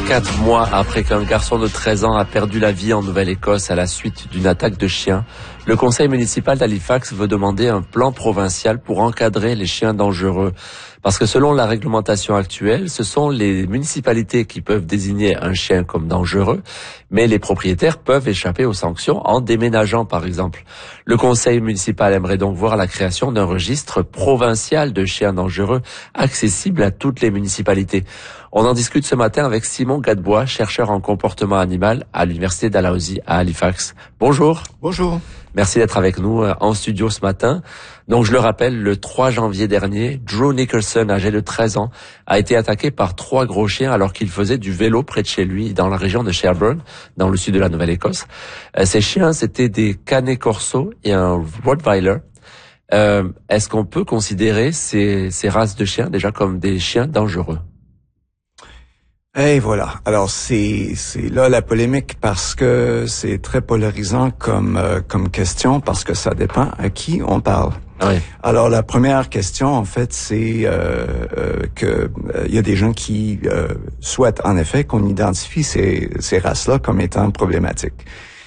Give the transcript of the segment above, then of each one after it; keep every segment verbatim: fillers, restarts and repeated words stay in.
Quatre mois après qu'un garçon de treize ans a perdu la vie en Nouvelle-Écosse à la suite d'une attaque de chiens, le conseil municipal d'Halifax veut demander un plan provincial pour encadrer les chiens dangereux. Parce que selon la réglementation actuelle, ce sont les municipalités qui peuvent désigner un chien comme dangereux, mais les propriétaires peuvent échapper aux sanctions en déménageant par exemple. Le conseil municipal aimerait donc voir la création d'un registre provincial de chiens dangereux accessible à toutes les municipalités. On en discute ce matin avec Simon Gadebois, chercheur en comportement animal à l'université Dalhousie à Halifax. Bonjour. Bonjour. Merci d'être avec nous en studio ce matin. Donc je le rappelle, le trois janvier dernier, Drew Nicholson, âgé de treize ans, a été attaqué par trois gros chiens alors qu'il faisait du vélo près de chez lui dans la région de Shelburne, dans le sud de la Nouvelle-Écosse. Ces chiens, c'était des Canet Corso et un Rottweiler. Euh, est-ce qu'on peut considérer ces, ces races de chiens déjà comme des chiens dangereux? Et voilà. Alors c'est c'est là la polémique parce que c'est très polarisant comme euh, comme question parce que ça dépend à qui on parle. Oui. Alors la première question en fait c'est euh, euh, que euh, il y a des gens qui euh, souhaitent en effet qu'on identifie ces ces races-là comme étant problématiques.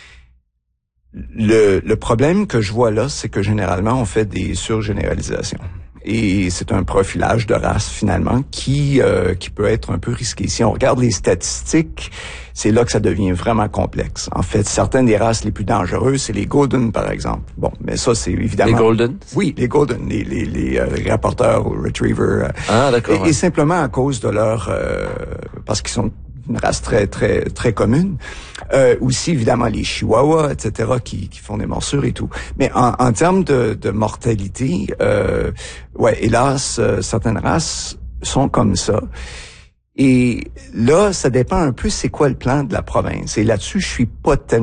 Le le problème que je vois là, c'est que généralement on fait des surgénéralisations. Et c'est un profilage de race finalement qui euh, qui peut être un peu risqué. Si on regarde les statistiques, c'est là que ça devient vraiment complexe. En fait, certaines des races les plus dangereuses, c'est les Golden par exemple. Bon, mais ça c'est évidemment les Golden. Oui, les Golden, les les les, euh, les rapporteurs ou retrievers. Euh, ah d'accord. Et, ouais. et simplement à cause de leur euh, parce qu'ils sont une race très très très commune. Euh, aussi évidemment les chihuahuas, et cetera, qui, qui font des morsures et tout. Mais en, en termes de, de mortalité, euh, ouais, hélas, euh, certaines races sont comme ça. Et là, ça dépend un peu c'est quoi le plan de la province. Et là-dessus, je suis pas tellement